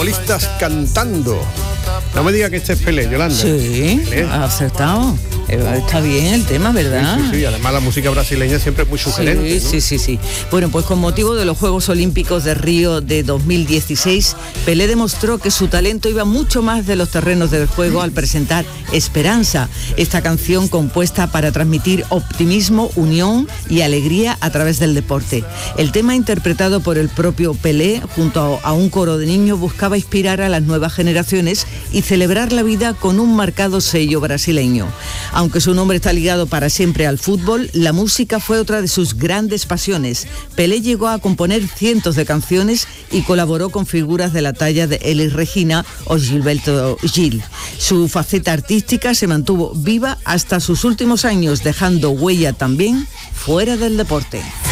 Futbolistas cantando. No me diga que este es Pelé, Yolanda. Sí, Pelé. ha acertado. Está bien el tema, ¿verdad? Sí, además la música brasileña siempre es muy sugerente, ¿no? Sí. Bueno, pues con motivo de los Juegos Olímpicos de Río de 2016, Pelé demostró que su talento iba mucho más de los terrenos del juego al presentar Esperanza, esta canción compuesta para transmitir optimismo, unión y alegría a través del deporte. El tema, interpretado por el propio Pelé junto a un coro de niños, buscaba inspirar a las nuevas generaciones y celebrar la vida con un marcado sello brasileño. Aunque su nombre está ligado para siempre al fútbol, la música fue otra de sus grandes pasiones. Pelé llegó a componer cientos de canciones y colaboró con figuras de la talla de Elis Regina o Gilberto Gil. Su faceta artística se mantuvo viva hasta sus últimos años, dejando huella también fuera del deporte.